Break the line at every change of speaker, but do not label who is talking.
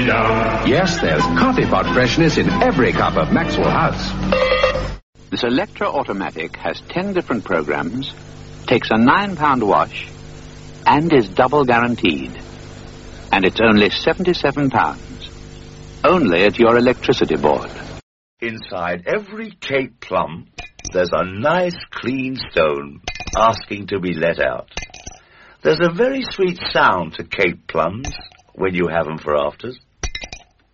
Yes, there's coffee pot freshness in every cup of Maxwell House.
This Electra Automatic has 10 different programs, takes a £9 wash, and is double guaranteed. And it's only £77. Only at your electricity board.
Inside every Cape plum, there's a nice clean stone asking to be let out. There's a very sweet sound to Cape plums when you have them for afters.